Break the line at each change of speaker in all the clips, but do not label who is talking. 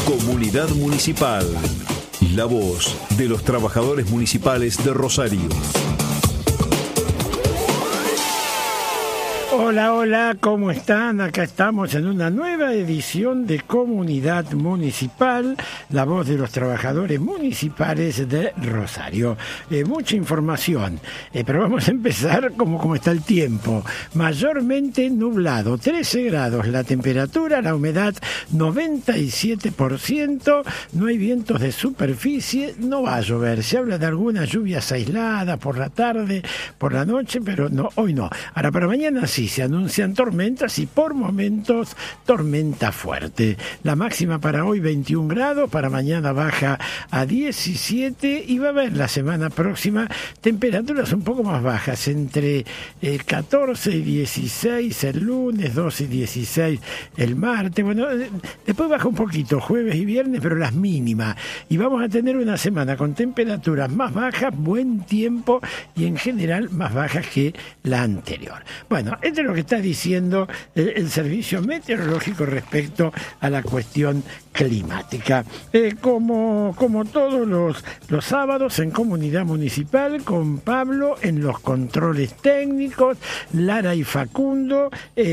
Comunidad Municipal. La voz de los trabajadores municipales de Rosario.
Hola, hola, ¿cómo están? Acá estamos en una nueva edición de Comunidad Municipal, la voz de los trabajadores municipales de Rosario. Mucha información, pero vamos a empezar como está el tiempo. Mayormente nublado, 13 grados la temperatura, la humedad 97%, no hay vientos de superficie, no va a llover. Se habla de algunas lluvias aisladas por la tarde, por la noche, pero no, hoy no. Ahora, para mañana sí. Se anuncian tormentas y por momentos tormenta fuerte. La máxima para hoy 21 grados, para mañana baja a 17 y va a haber la semana próxima temperaturas un poco más bajas, entre 14 y 16 el lunes, 12 y 16 el martes. Bueno, después baja un poquito jueves y viernes, pero las mínimas. Y vamos a tener una semana con temperaturas más bajas, buen tiempo y en general más bajas que la anterior. Bueno, esto es lo que está diciendo el servicio meteorológico respecto a la cuestión climática. Como todos los sábados en Comunidad Municipal, con Pablo en los controles técnicos, Lara y Facundo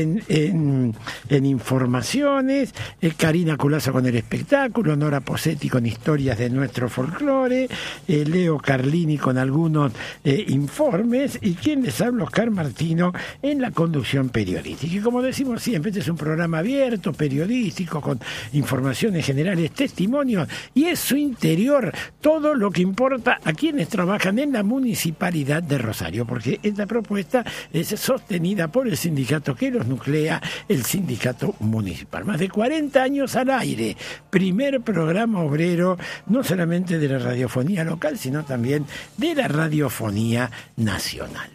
en informaciones, Karina Culazo con el espectáculo, Nora Posetti con historias de nuestro folclore, Leo Carlini con algunos informes y quien les habla, Oscar Martino, en la conducción periodística. Y como decimos siempre, este es un programa abierto, periodístico, con informaciones generales, testimonios, y es su interior todo lo que importa a quienes trabajan en la Municipalidad de Rosario, porque esta propuesta es sostenida por el sindicato que los nuclea, el Sindicato Municipal. Más de 40 años al aire, primer programa obrero, no solamente de la radiofonía local, sino también de la radiofonía nacional.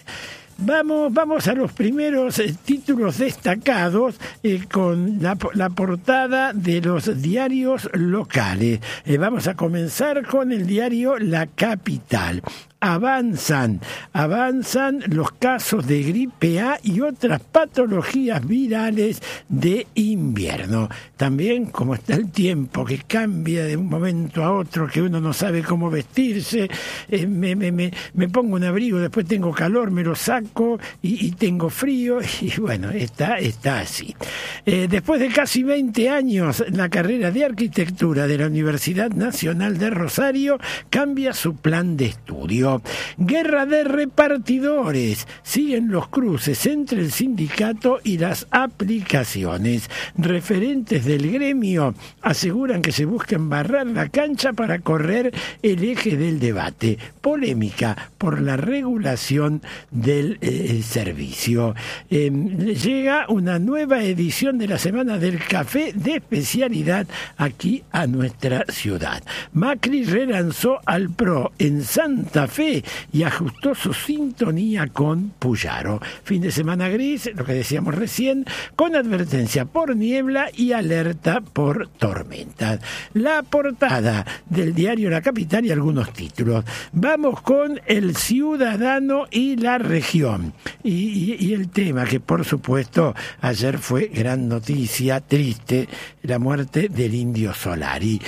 Vamos a los primeros títulos destacados con la portada de los diarios locales. Vamos a comenzar con el diario La Capital. Avanzan los casos de gripe A y otras patologías virales de invierno. También, como está el tiempo que cambia de un momento a otro, que uno no sabe cómo vestirse, me pongo un abrigo, después tengo calor, me lo saco y tengo frío, y bueno, está así. Después de casi 20 años, la carrera de arquitectura de la Universidad Nacional de Rosario cambia su plan de estudio. Guerra de repartidores. Siguen los cruces entre el sindicato y las aplicaciones. Referentes del gremio aseguran que se busca embarrar la cancha para correr el eje del debate. Polémica por la regulación del servicio. Llega una nueva edición de la Semana del Café de especialidad aquí a nuestra ciudad. Macri relanzó al PRO en Santa Fe y ajustó su sintonía con Puyaro. Fin de semana gris, lo que decíamos recién, con advertencia por niebla y alerta por tormentas. La portada del diario La Capital y algunos títulos. Vamos con el ciudadano y la región. Y el tema que, por supuesto, ayer fue gran noticia, triste, la muerte del Indio Solari.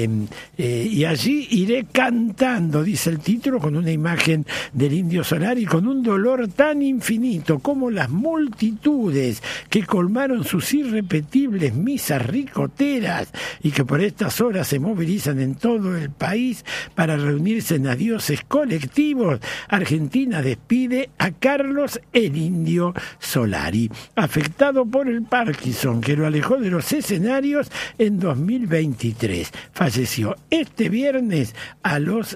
Y allí iré cantando, dice el título, con una imagen del Indio Solari, con un dolor tan infinito como las multitudes que colmaron sus irrepetibles misas ricoteras y que por estas horas se movilizan en todo el país para reunirse en adioses colectivos. Argentina despide a Carlos el Indio Solari, afectado por el Parkinson que lo alejó de los escenarios en 2023. Falleció este viernes a los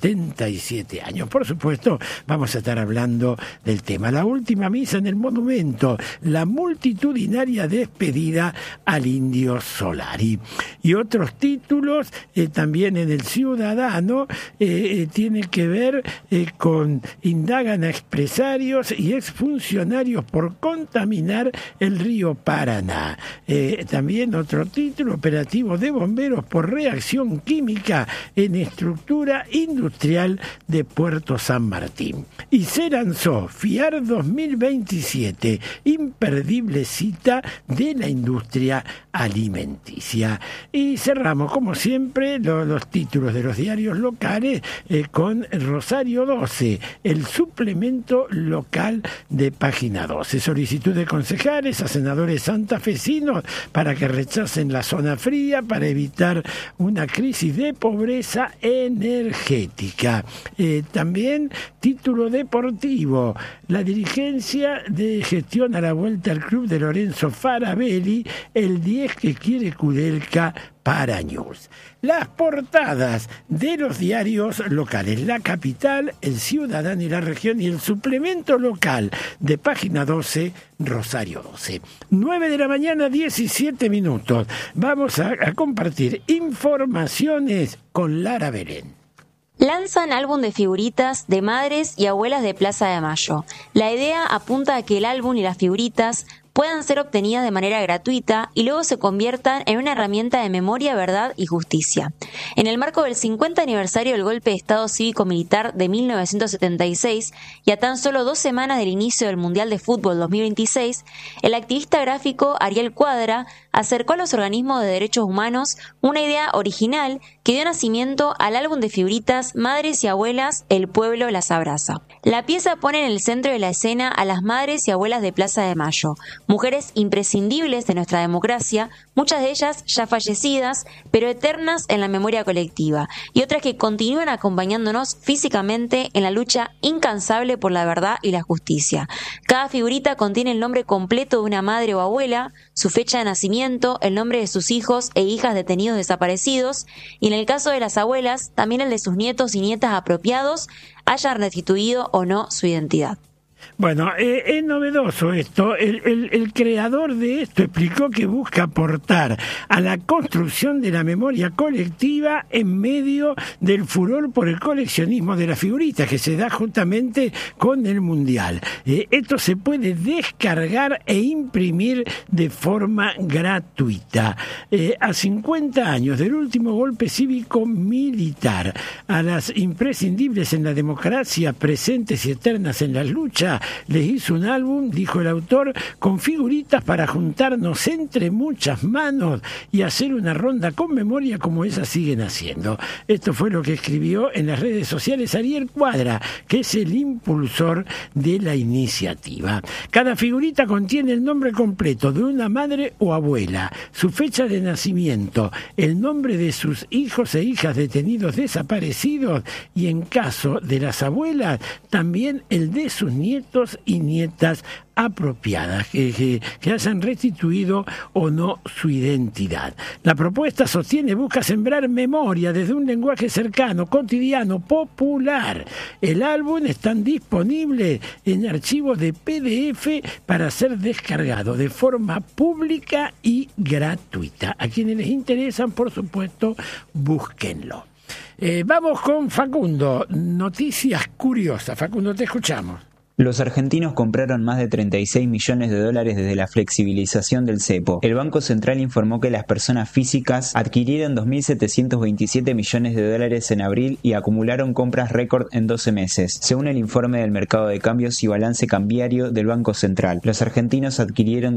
77 años. Por supuesto, vamos a estar hablando del tema. La última misa en el monumento, la multitudinaria despedida al Indio Solari. Y otros títulos también en El Ciudadano tiene que ver con indagan a expresar empresarios y exfuncionarios por contaminar el río Paraná. También otro título, operativo de bomberos por reacción química en estructura industrial de Puerto San Martín. Y se lanzó FIAR 2027, imperdible cita de la industria alimenticia. Y cerramos, como siempre, los títulos de los diarios locales con Rosario 12, el suplemento local de Página 12. Solicitud de concejales a senadores santafesinos para que rechacen la zona fría para evitar una crisis de pobreza energética. También título deportivo, la dirigencia gestiona la vuelta al club de Lorenzo Farabelli, el 10 que quiere Kudelka para News. Las portadas de los diarios locales, La Capital, El Ciudadano y La Región, y el suplemento local de Página 12, Rosario 12. 9 de la mañana, 17 minutos. Vamos a compartir informaciones con Lara Belén.
Lanzan álbum de figuritas de madres y abuelas de Plaza de Mayo. La idea apunta a que el álbum y las figuritas puedan ser obtenidas de manera gratuita y luego se conviertan en una herramienta de memoria, verdad y justicia. En el marco del 50 aniversario del golpe de Estado cívico-militar de 1976 y a tan solo 2 semanas del inicio del Mundial de Fútbol 2026, el activista gráfico Ariel Cuadra acercó a los organismos de derechos humanos una idea original que dio nacimiento al álbum de figuritas Madres y Abuelas, El Pueblo las Abraza. La pieza pone en el centro de la escena a las madres y abuelas de Plaza de Mayo, mujeres imprescindibles de nuestra democracia, muchas de ellas ya fallecidas, pero eternas en la memoria colectiva, y otras que continúan acompañándonos físicamente en la lucha incansable por la verdad y la justicia. Cada figurita contiene el nombre completo de una madre o abuela, su fecha de nacimiento, el nombre de sus hijos e hijas detenidos desaparecidos, y en el caso de las abuelas, también el de sus nietos y nietas apropiados, hayan restituido o no su identidad.
Bueno, es novedoso esto. El creador de esto explicó que busca aportar a la construcción de la memoria colectiva en medio del furor por el coleccionismo de las figuritas que se da justamente con el Mundial. Esto se puede descargar e imprimir de forma gratuita. A 50 años del último golpe cívico-militar, a las imprescindibles en la democracia, presentes y eternas en las luchas, les hizo un álbum, dijo el autor, con figuritas para juntarnos entre muchas manos y hacer una ronda con memoria como ellas siguen haciendo. Esto fue lo que escribió en las redes sociales Ariel Cuadra, que es el impulsor de la iniciativa. Cada figurita contiene el nombre completo de una madre o abuela, su fecha de nacimiento, el nombre de sus hijos e hijas detenidos desaparecidos y, en caso de las abuelas, también el de sus nietos y nietas apropiadas, que hayan restituido o no su identidad. La propuesta, sostiene, busca sembrar memoria desde un lenguaje cercano, cotidiano, popular. El álbum está disponible en archivos de PDF para ser descargado de forma pública y gratuita. A quienes les interesan, por supuesto, búsquenlo. Vamos con Facundo. Noticias curiosas. Facundo, te escuchamos.
Los argentinos compraron más de 36 millones de dólares desde la flexibilización del cepo. El Banco Central informó que las personas físicas adquirieron 2.727 millones de dólares en abril y acumularon compras récord en 12 meses, según el informe del mercado de cambios y balance cambiario del Banco Central. Los argentinos adquirieron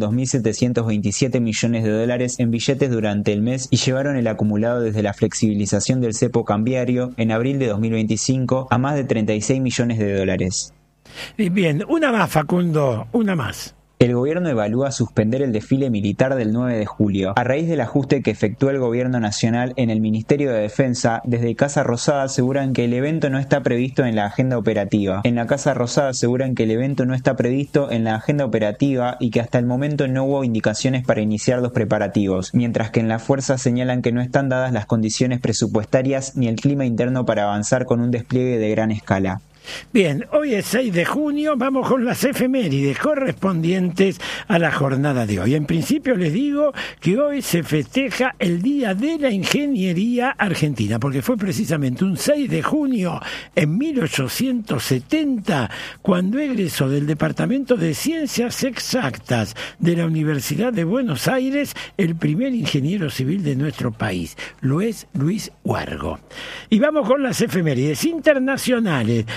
2.727 millones de dólares en billetes durante el mes y llevaron el acumulado desde la flexibilización del cepo cambiario en abril de 2025 a más de 36 millones de dólares.
Bien, una más, Facundo, una más.
El gobierno evalúa suspender el desfile militar del 9 de julio. A raíz del ajuste que efectuó el gobierno nacional en el Ministerio de Defensa, desde Casa Rosada aseguran que el evento no está previsto en la agenda operativa. En la Casa Rosada aseguran que el evento no está previsto en la agenda operativa y que hasta el momento no hubo indicaciones para iniciar los preparativos, mientras que en la fuerza señalan que no están dadas las condiciones presupuestarias ni el clima interno para avanzar con un despliegue de gran escala.
Bien, hoy es 6 de junio, vamos con las efemérides correspondientes a la jornada de hoy. En principio les digo que hoy se festeja el Día de la Ingeniería Argentina, porque fue precisamente un 6 de junio en 1870 cuando egresó del Departamento de Ciencias Exactas de la Universidad de Buenos Aires el primer ingeniero civil de nuestro país, lo es Luis Huargo. Y vamos con las efemérides internacionales.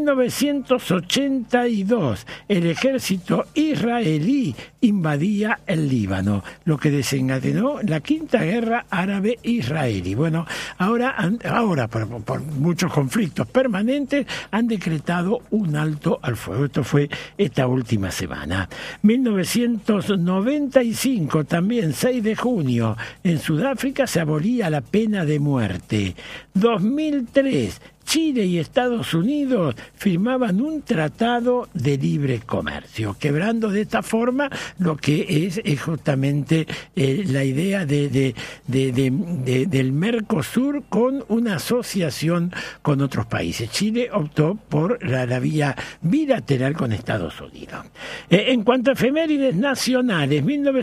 1982, el ejército israelí invadía el Líbano, lo que desencadenó la Quinta Guerra Árabe-Israelí. Bueno, ahora por muchos conflictos permanentes, han decretado un alto al fuego. Esto fue esta última semana. 1995, también 6 de junio, en Sudáfrica se abolía la pena de muerte. 2003, Chile y Estados Unidos firmaban un tratado de libre comercio, quebrando de esta forma lo que es justamente la idea del Mercosur con una asociación con otros países. Chile optó por la vía bilateral con Estados Unidos. En cuanto a efemérides nacionales,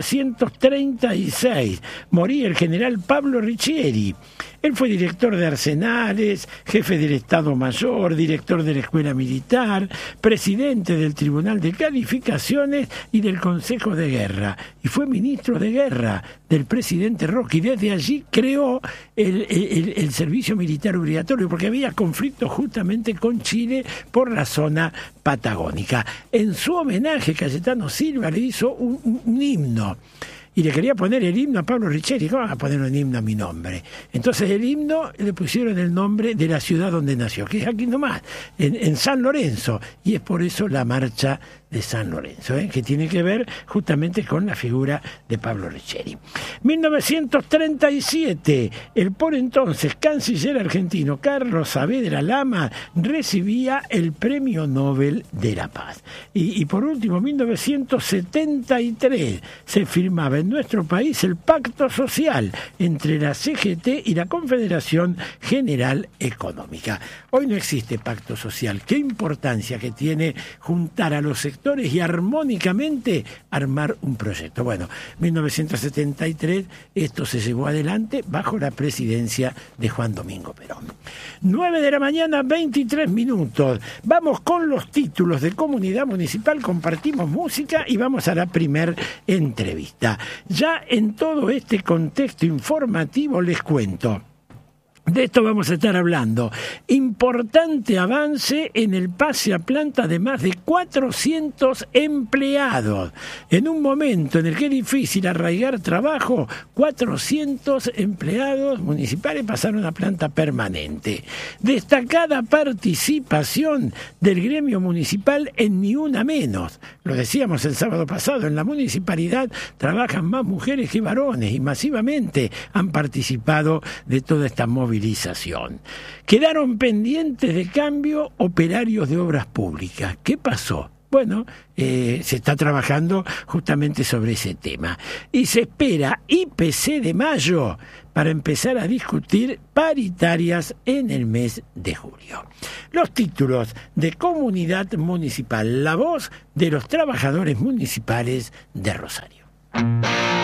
1936 moría el general Pablo Riccieri. Él fue director de Arsenales, jefe del Estado Mayor, director de la Escuela Militar, presidente del Tribunal de Calificaciones y del Consejo de Guerra. Y fue ministro de Guerra del presidente Roca. Y desde allí creó el servicio militar obligatorio, porque había conflictos justamente con Chile por la zona patagónica. En su homenaje, Cayetano Silva le hizo un himno. Y le quería poner el himno a Pablo Riccieri. ¿Cómo va a poner un himno a mi nombre? Entonces el himno le pusieron el nombre de la ciudad donde nació, que es aquí nomás, en San Lorenzo. Y es por eso la marcha de San Lorenzo, que tiene que ver justamente con la figura de Pablo Riccieri. 1937, el por entonces canciller argentino Carlos Saavedra Lama recibía el Premio Nobel de la Paz. Y por último, 1973, se firmaba en nuestro país el Pacto Social entre la CGT y la Confederación General Económica. Hoy no existe pacto social. ¿Qué importancia que tiene juntar a los sectores y armónicamente armar un proyecto? Bueno, 1973 esto se llevó adelante bajo la presidencia de Juan Domingo Perón. 9 de la mañana, 23 minutos. Vamos con los títulos de Comunidad Municipal, compartimos música y vamos a la primer entrevista. Ya en todo este contexto informativo les cuento. De esto vamos a estar hablando. Importante avance en el pase a planta de más de 400 empleados. En un momento en el que es difícil arraigar trabajo, 400 empleados municipales pasaron a planta permanente. Destacada participación del gremio municipal en Ni Una Menos. Lo decíamos el sábado pasado, en la municipalidad trabajan más mujeres que varones y masivamente han participado de toda esta movilización. Quedaron pendientes de cambio operarios de obras públicas. ¿Qué pasó? Bueno, se está trabajando justamente sobre ese tema. Y se espera IPC de mayo para empezar a discutir paritarias en el mes de julio. Los títulos de Comunidad Municipal, la voz de los trabajadores municipales de Rosario.